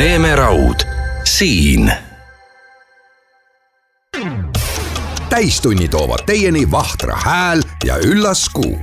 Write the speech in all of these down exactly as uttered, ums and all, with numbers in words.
Neeme Raud, siin. Täistunni toovad teieni Vahtra hääl ja Üllas Kuu.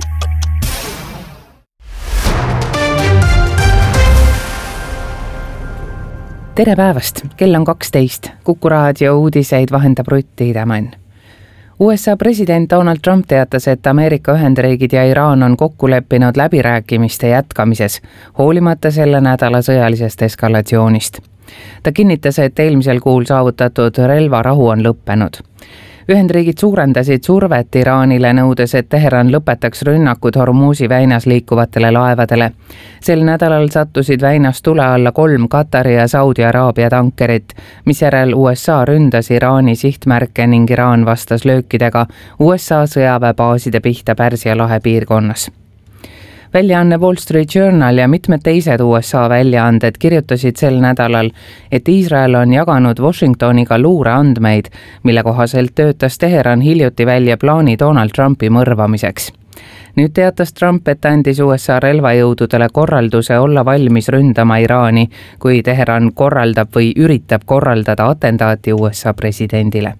Tere päevast, kell on kaksteist. Kuku raadio uudiseid vahendab Rutti Idemann. U S A president Donald Trump teatas, et Ameerika Ühendriigid ja Iraan on kokku leppinud läbirääkimiste jätkamises, hoolimata selle nädala sõjalisest eskalatsioonist. Ta kinnitas, et eelmisel kuul saavutatud relvarahu on lõppenud. Ühendriigid suurendasid survet Iraanile, nõudes, et Teheran lõpetaks rünnakud Hormuzi väinas liikuvatele laevadele. Sel nädalal sattusid väinas tule alla kolm Katari ja Saudi Araabia tankerit, misjärel U S A ründas Iraani sihtmärke ning Iraan vastas löökidega U S A sõjaväebaaside pihta Pärsia lahe piirkonnas. Väljaanne Wall Street Journal ja mitmed teised U S A väljaanded kirjutasid sel nädalal, et Iisrael on jaganud Washingtoniga luureandmeid, mille kohaselt töötas Teheran hiljuti välja plaani Donald Trumpi mõrvamiseks. Nüüd teatas Trump, et andis U S A relvajõududele korralduse olla valmis ründama Iraani, kui Teheran korraldab või üritab korraldada atentaati U S A presidendile.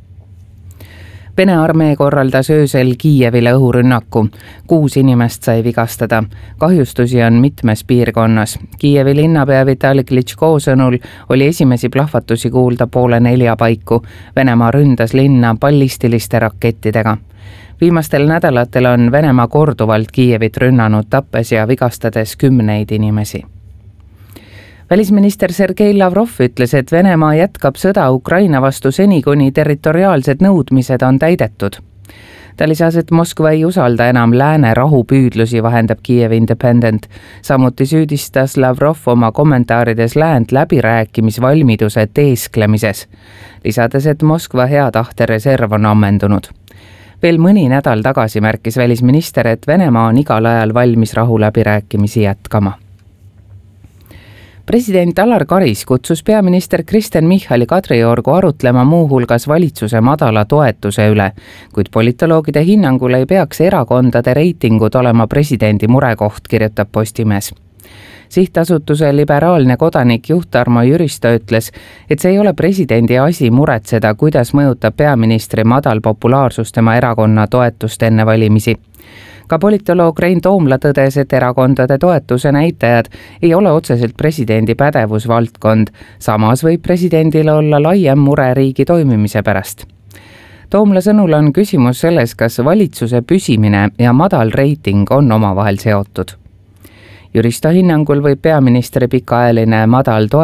Vene armee korraldas öösel Kiievile õhurünnaku. Kuus inimest sai vigastada. Kahjustusi on mitmes piirkonnas. Kiievi linnapea Vitali Klitschko sõnul oli esimesi plahvatusi kuulda poole nelja paiku. Venemaa ründas linna ballistiliste rakettidega. Viimastel nädalatel on Venemaa korduvalt Kiievit rünnanud, tappes ja vigastades kümneid inimesi. Välisminister Sergei Lavrov ütles, et Venemaa jätkab sõda Ukraina vastu seni, kuni territoriaalsed nõudmised on täidetud. Ta lisas, et Moskva ei usalda enam lääne rahupüüdlusi, vahendab Kiev Independent. Samuti süüdistas Lavrov oma kommentaarides läänt läbirääkimisvalmiduse teesklemises, lisades, et Moskva hea tahte reserv on ammendunud. Veel mõni nädal tagasi märkis välisminister, et Venemaa on igal ajal valmis rahuläbirääkimisi jätkama. President Alar Karis kutsus peaminister Kristen Michali Kadriorgu arutlema muuhulgas valitsuse madala toetuse üle, kuid politoloogide hinnangul ei peaks erakondade reitingud olema presidendi murekoht, kirjutab Postimees. Sihtasutuse liberaalne kodanik juht Tarmo Jüristo ütles, et see ei ole presidendi asi muretseda, kuidas mõjutab peaministri madal populaarsus tema erakonna toetust enne valimisi. Ka politoloog Rein Toomla tõdes, et erakondade toetuse näitajad ei ole otseselt presidendi pädevusvaldkond, samas võib presidendil olla laiem mure riigi toimimise pärast. Toomla sõnul on küsimus selles, kas valitsuse püsimine ja madal reiting on omavahel seotud. Jüristo hinnangul võib peaministri pikaajaline madal toetus